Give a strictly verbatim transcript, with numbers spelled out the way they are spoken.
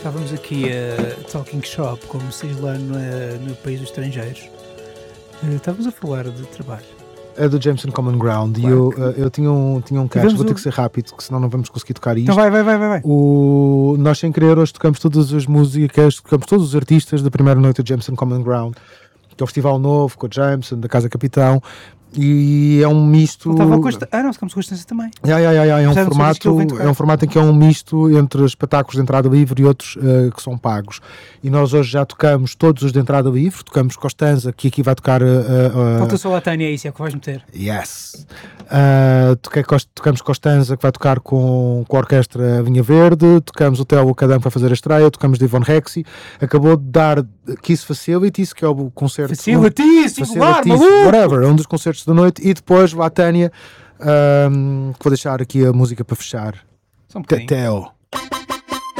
estávamos aqui a Talking Shop, como se diz lá no, no país dos estrangeiros. Uh, estávamos a falar de trabalho. É do Jameson Common Ground. Claro E eu, que... uh, eu tinha um, tinha um catch, vou ter o... que ser rápido, que senão não vamos conseguir tocar isto. Então vai, vai, vai, vai. vai. O... Nós, sem querer, hoje tocamos todas as músicas, tocamos todos os artistas da primeira noite do Jameson Common Ground, que é o festival novo com o Jameson, da Casa Capitão. E é um misto. Com Costa... Ah, não, ficamos com Constância também. Yeah, yeah, yeah, é, um formato, é um formato em que é um misto entre espetáculos de entrada livre e outros uh, que são pagos. E nós hoje já tocamos todos os de entrada livre. Tocamos Costanza, que aqui vai tocar. Uh, uh, Falta só a Tânia, é isso, é o que vais meter. Yes. Uh, toquei, tocamos Costanza, que vai tocar com, com a Orquestra Vinha Verde. Tocamos o Theo Cadam, que vai fazer a estreia. Tocamos Devon Rexy. Acabou de dar Kiss Facilities, que é o concerto. Facilities, singular, maluco! Whatever, é um dos concertos da noite. E depois a Tânia, um, que vou deixar aqui a música para fechar. Só um Teteo.